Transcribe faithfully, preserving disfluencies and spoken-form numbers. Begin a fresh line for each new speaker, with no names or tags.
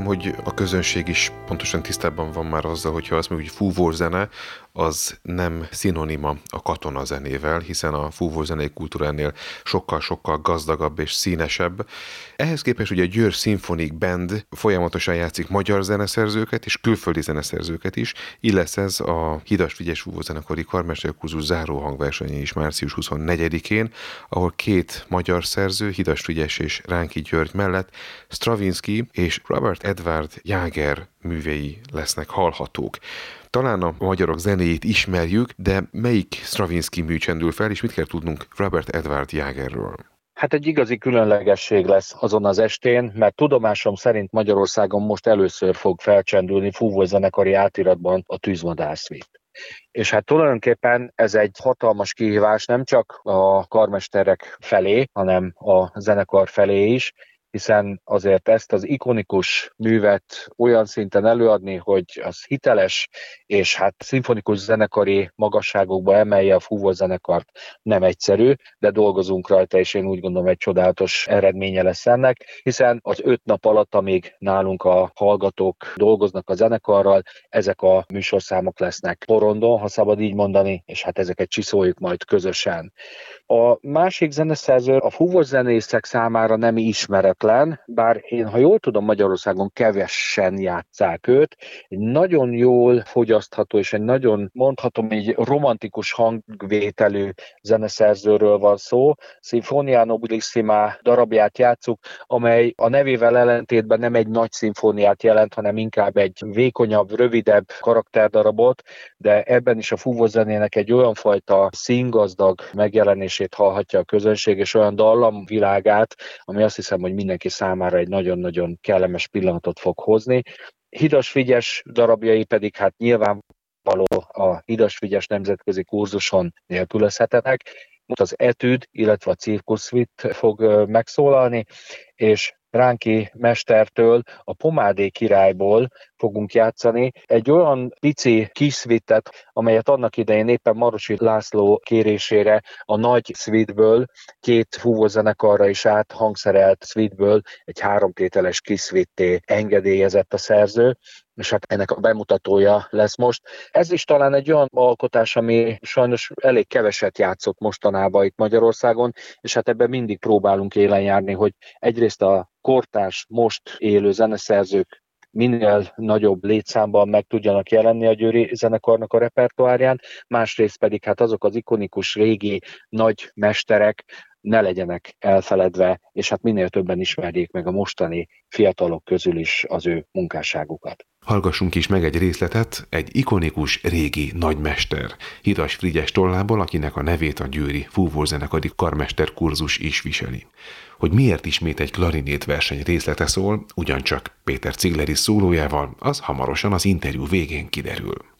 hogy a közönség is pontosan tisztában van már azzal, hogyha azt mondjuk, hogy fúvózene, az nem szinonima a katonazenével, hiszen a fúvózenei kultúra ennél sokkal-sokkal gazdagabb és színesebb. Ehhez képest ugye a Győr Symphonic Band folyamatosan játszik magyar zeneszerzőket és külföldi zeneszerzőket is, illetve ez a Hidas Frigyes fúvózenekari karmesterkurzus záró hangversenye is március huszonnegyedikén, ahol két magyar szerző, Hidas Frigyes és Ránki György mellett Stravinsky és Robert Edward Jáger művei lesznek hallhatók. Talán a magyarok zenéjét ismerjük, de melyik Stravinsky mű csendül fel, és mit kell tudnunk Robert Edward Jágerről?
Hát egy igazi különlegesség lesz azon az estén, mert tudomásom szerint Magyarországon most először fog felcsendülni fúvózenekari átiratban a Tűzmadár Suite. És hát tulajdonképpen ez egy hatalmas kihívás nem csak a karmesterek felé, hanem a zenekar felé is, hiszen azért ezt az ikonikus művet olyan szinten előadni, hogy az hiteles, és hát szimfonikus zenekari magasságokba emelje a fúvózenekart, nem egyszerű, de dolgozunk rajta, és én úgy gondolom, egy csodálatos eredménye lesz ennek, hiszen az öt nap alatt, amíg nálunk a hallgatók dolgoznak a zenekarral, ezek a műsorszámok lesznek porondon, ha szabad így mondani, és hát ezeket csiszoljuk majd közösen. A másik zeneszerző a fúvózenészek számára nem ismeretlen, bár én, ha jól tudom, Magyarországon kevesen játsszák őt. Egy nagyon jól fogyasztható és egy nagyon, mondhatom így, romantikus hangvételű zeneszerzőről van szó. Sinfonia Nobilissima darabját játsszuk, amely a nevével ellentétben nem egy nagy szimfóniát jelent, hanem inkább egy vékonyabb, rövidebb karakterdarabot, de ebben is a fúvózenének egy olyan fajta színgazdag megjelenését hallhatja a közönség, és olyan dallamvilágát, ami azt hiszem, hogy mindenki számára egy nagyon-nagyon kellemes pillanatot fog hozni. Hidas Frigyes darabjai pedig hát nyilvánvaló a Hidas Frigyes nemzetközi kurzuson nélkülözhetetlenek. Most az Etüd, illetve a Circus Suite fog megszólalni, és Ránki mestertől, a Pomádé királyból fogunk játszani egy olyan pici kis szvittet, amelyet annak idején éppen Marosi László kérésére a nagy szvitből, két fúvózenekarra is áthangszerelt szvitből egy háromtételes kis szvitté engedélyezett a szerző, és hát ennek a bemutatója lesz most. Ez is talán egy olyan alkotás, ami sajnos elég keveset játszott mostanában itt Magyarországon, és hát ebben mindig próbálunk élen járni, hogy egyrészt a kortárs, most élő zeneszerzők minél nagyobb létszámban meg tudjanak jelenni a győri zenekarnak a repertoárján, másrészt pedig hát azok az ikonikus régi nagy mesterek ne legyenek elfeledve, és hát minél többen ismerjék meg a mostani fiatalok közül is az ő munkásságukat.
Hallgassunk is meg egy részletet, egy ikonikus régi nagymester, Hidas Frigyes tollából, akinek a nevét a győri fúvózenekari karmesterkurzus is viseli. Hogy miért ismét egy klarinét verseny részlete szól, ugyancsak Péter Cigleri szólójával, az hamarosan az interjú végén kiderül.